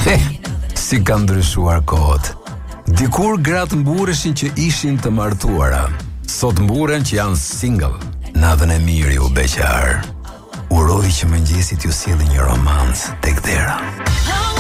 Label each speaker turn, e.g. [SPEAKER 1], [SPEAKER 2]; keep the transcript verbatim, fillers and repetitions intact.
[SPEAKER 1] Si kanë ndryshuar kohët. Dikur gratë mbureshin që ishin të martuara. Sot mburen që janë single. Natën e mirë ju beqar. Uroj që mëngjesit ju sjellë një romancë tek dera.